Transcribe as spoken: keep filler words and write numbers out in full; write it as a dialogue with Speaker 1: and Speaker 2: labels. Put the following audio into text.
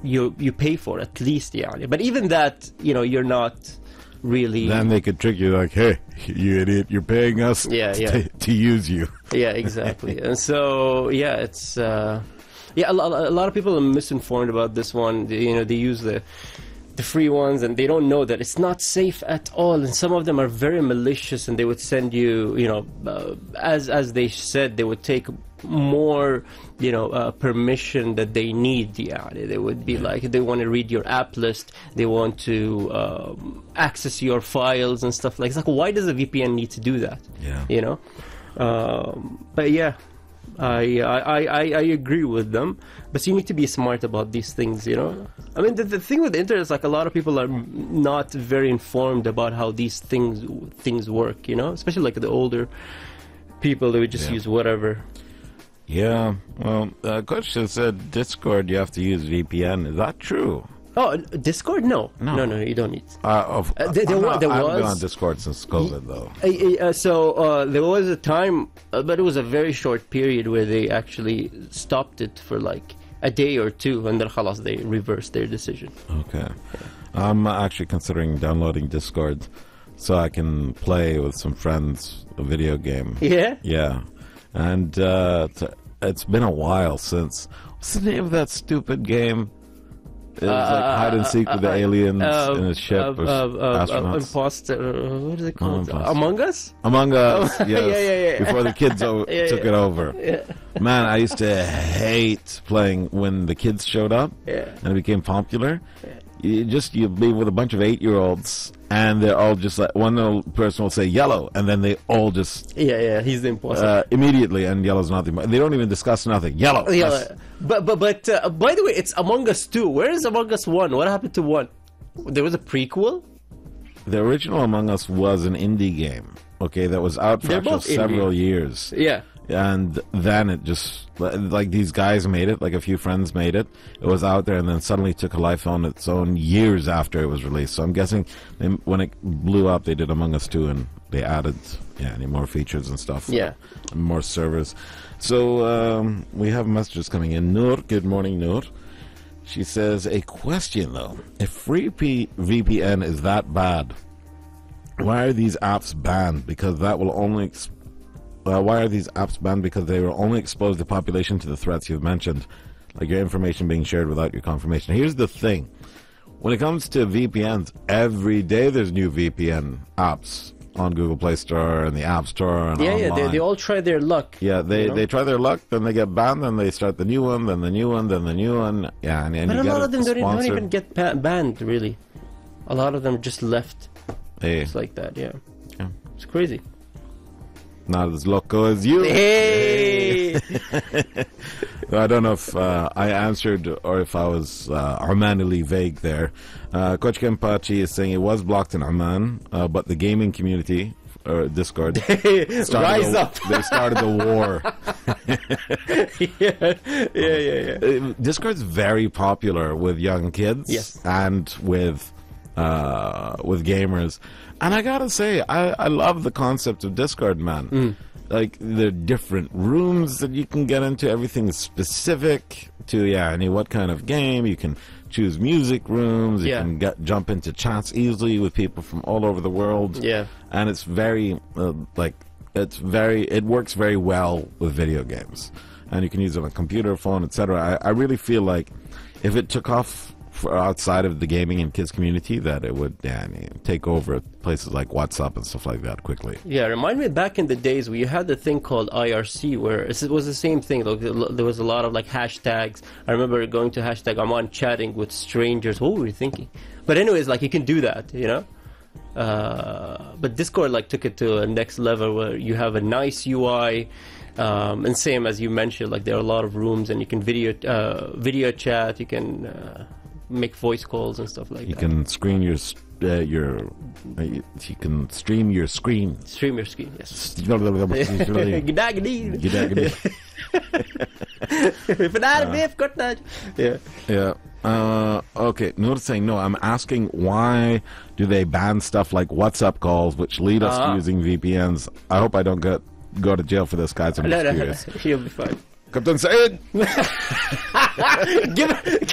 Speaker 1: you you pay for at least, yeah. But even that, you know, you're not really.
Speaker 2: Then they could trick you like, hey, you idiot, you're paying us
Speaker 1: yeah, yeah.
Speaker 2: To, to use you.
Speaker 1: Yeah, exactly. And so, yeah, it's uh, yeah. A lot, a lot of people are misinformed about this one. You know, they use the the free ones, and they don't know that it's not safe at all. And some of them are very malicious, and they would send you, you know, uh, as as they said, they would take more, you know, uh, permission that they need. Yeah, they would be like, they want to read your app list, they want to um, access your files and stuff like. It's like, why does a V P N need to do that?
Speaker 2: Yeah,
Speaker 1: you know. Um, but yeah. I, I, I, I agree with them, but you need to be smart about these things, you know. I mean, the, the thing with the internet is like a lot of people are not very informed about how these things things work, you know, especially like the older people, they would just
Speaker 2: yeah.
Speaker 1: use whatever.
Speaker 2: Yeah, well, uh, Coach just said Discord you have to use V P N. Is that true?
Speaker 1: Oh, Discord? No. No, no, no you don't need.
Speaker 2: Uh, of,
Speaker 1: uh, there, there,
Speaker 2: not,
Speaker 1: there
Speaker 2: I haven't
Speaker 1: was,
Speaker 2: been on Discord since COVID, though.
Speaker 1: Uh, uh, so uh, there was a time, uh, but it was a very short period where they actually stopped it for like a day or two, and then khalas, they reversed their decision.
Speaker 2: Okay. I'm actually considering downloading Discord so I can play with some friends a video game.
Speaker 1: Yeah?
Speaker 2: Yeah. And uh, t- it's been a while since... What's the name of that stupid game? It was
Speaker 1: uh,
Speaker 2: like hide and seek with the
Speaker 1: uh,
Speaker 2: aliens
Speaker 1: uh,
Speaker 2: in a ship
Speaker 1: uh,
Speaker 2: or
Speaker 1: uh, uh,
Speaker 2: astronauts.
Speaker 1: Imposter, uh, what is it called?
Speaker 2: Oh,
Speaker 1: Among Us?
Speaker 2: Among Us, yes.
Speaker 1: yeah, yeah, yeah.
Speaker 2: Before the kids o-
Speaker 1: yeah,
Speaker 2: took
Speaker 1: yeah.
Speaker 2: it over.
Speaker 1: Yeah.
Speaker 2: Man, I used to hate playing when the kids showed up
Speaker 1: yeah.
Speaker 2: and it became popular.
Speaker 1: Yeah.
Speaker 2: You just you be with a bunch of eight-year-olds, and they're all just like, one little person will say yellow, and then they all just
Speaker 1: yeah, yeah, he's the imposter
Speaker 2: uh, immediately, and yellow's not the. They don't even discuss nothing. Yellow.
Speaker 1: Yeah,
Speaker 2: That's-
Speaker 1: but but but uh, by the way, it's Among Us two. Where is Among Us one? What happened to one? There was a prequel.
Speaker 2: The original Among Us was an indie game. Okay, that was out for
Speaker 1: They're
Speaker 2: actual
Speaker 1: both
Speaker 2: several
Speaker 1: indie.
Speaker 2: years.
Speaker 1: Yeah.
Speaker 2: And then it just, like, these guys made it, like a few friends made it. It was out there, and then suddenly took a life on its own years after it was released. So I'm guessing they, when it blew up, they did Among Us two, and they added, yeah, any more features and stuff.
Speaker 1: Yeah.
Speaker 2: And more servers. So um, we have messages coming in. Noor, good morning, Noor. She says, a question, though. If free P- V P N is that bad, why are these apps banned? Because that will only... Exp- Uh, why are these apps banned? Because they will only expose the population to the threats you've mentioned, like your information being shared without your confirmation. Here's the thing. When it comes to V P Ns, every day there's new V P N apps on Google Play Store and the App Store and
Speaker 1: Yeah,
Speaker 2: online.
Speaker 1: yeah, they, they all try their luck.
Speaker 2: Yeah, they,
Speaker 1: you know?
Speaker 2: they try their luck, then they get banned, then they start the new one, then the new one, then the new one. Yeah, and, and
Speaker 1: But
Speaker 2: you
Speaker 1: a
Speaker 2: get
Speaker 1: lot
Speaker 2: it
Speaker 1: of them don't, don't
Speaker 2: sponsored.
Speaker 1: even get ba- banned, really. A lot of them just left.
Speaker 2: Hey,
Speaker 1: It's like that, yeah.
Speaker 2: yeah.
Speaker 1: It's crazy.
Speaker 2: Not as loco as you.
Speaker 1: Hey!
Speaker 2: I don't know if uh, I answered or if I was uh, Omanily vague there. Uh, Coach Kempachi is saying it was blocked in Oman, uh, but the gaming community, or Discord, started
Speaker 1: Rise
Speaker 2: a,
Speaker 1: up!
Speaker 2: They started a war.
Speaker 1: yeah, yeah, yeah, yeah.
Speaker 2: Uh, Discord's very popular with young kids
Speaker 1: Yes.
Speaker 2: and with uh, with gamers. And I gotta say, I, I love the concept of Discord, man.
Speaker 1: Mm.
Speaker 2: Like, the different rooms that you can get into, everything is specific to, yeah, any what kind of game. You can choose music rooms, you
Speaker 1: Yeah.
Speaker 2: can get, jump into chats easily with people from all over the world.
Speaker 1: Yeah.
Speaker 2: And it's very, uh, like, it's very, it works very well with video games. And you can use it on a computer, phone, et cetera. I, I really feel like if it took off for outside of the gaming and kids community, that it would yeah, I mean, take over places like WhatsApp and stuff like that quickly.
Speaker 1: Yeah, remind me back in the days where you had the thing called I R C, where it was the same thing. Like, there was a lot of like hashtags. I remember going to hashtag I'm on chatting with strangers. What were you thinking? But anyways, like you can do that, you know. Uh, but Discord like took it to a next level where you have a nice U I. Um, and same as you mentioned, like there are a lot of rooms, and you can video uh, video chat. You can uh, make voice calls and stuff like
Speaker 2: You
Speaker 1: that.
Speaker 2: can screen your s- uh, your uh, you you can stream your screen.
Speaker 1: Stream your screen, yes.
Speaker 2: G'day,
Speaker 1: G'day.
Speaker 2: g'day.
Speaker 1: If an ad beef, got that. Yeah.
Speaker 2: Yeah. Uh, okay. Noor's saying no. I'm asking why do they ban stuff like WhatsApp calls, which lead us
Speaker 1: Uh-huh.
Speaker 2: to using V P Ns? I hope I don't get go to jail for this, guys. I'm
Speaker 1: No,
Speaker 2: just
Speaker 1: no,
Speaker 2: curious.
Speaker 1: he'll be fine.
Speaker 2: Captain Said.
Speaker 1: give,